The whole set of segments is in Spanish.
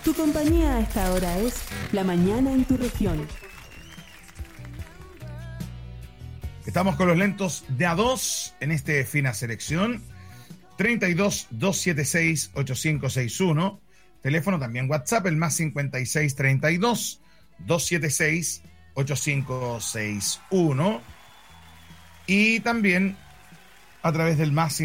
Tu compañía a esta hora es La Mañana en tu región. Estamos con los lentos de A2 en este Fina Selección. 32-276-8561. Teléfono también WhatsApp, el más 5632-276-8561. Y también a través del más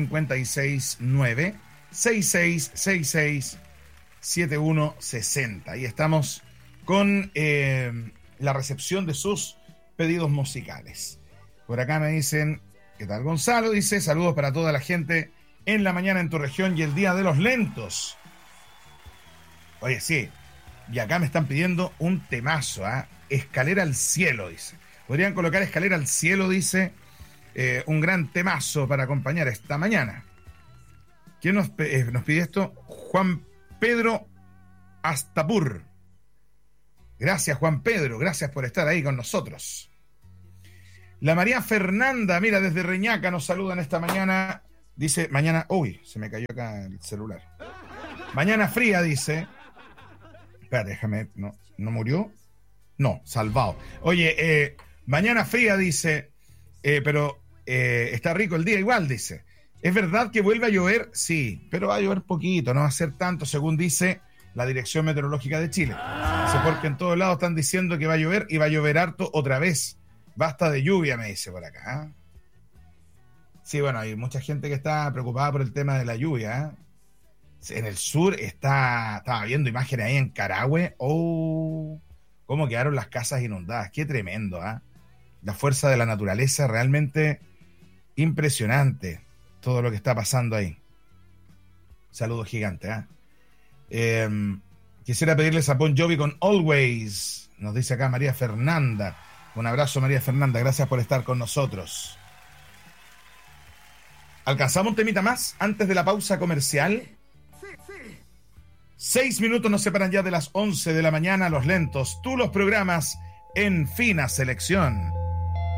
569-6666-7160. Y estamos con la recepción de sus pedidos musicales. Por acá me dicen, ¿qué tal Gonzalo? Dice, saludos para toda la gente en la mañana en tu región y el día de los lentos. Oye, sí, y acá me están pidiendo un temazo, Escalera al cielo, dice. Podrían colocar Escalera al cielo, dice, un gran temazo para acompañar esta mañana. ¿Quién nos pide esto? Juan Pedro Astapur. Gracias, Juan Pedro, gracias por estar ahí con nosotros. La María Fernanda, mira, desde Reñaca nos saludan esta mañana. Dice, mañana... Uy, se me cayó acá el celular. Mañana fría, dice. Espera, déjame... ¿No murió? No, salvado. Oye, mañana fría, dice. Pero está rico el día igual, dice. ¿Es verdad que vuelve a llover? Sí, pero va a llover poquito, no va a ser tanto, según dice la Dirección Meteorológica de Chile. Dice, porque en todos lados están diciendo que va a llover y va a llover harto otra vez. Basta de lluvia, me dice por acá. Sí, bueno, hay mucha gente que está preocupada por el tema de la lluvia. En el sur estaba viendo imágenes ahí en Carahue. Oh, cómo quedaron las casas inundadas. Qué tremendo, La fuerza de la naturaleza, realmente impresionante todo lo que está pasando ahí. Saludos gigantes, Quisiera pedirles a Bon Jovi con Always, nos dice acá María Fernanda. Un abrazo, María Fernanda, gracias por estar con nosotros. ¿Alcanzamos un temita más antes de la pausa comercial? Sí. 6 minutos nos separan ya de las 11 de la mañana, los lentos. Tú los programas en Fina Selección.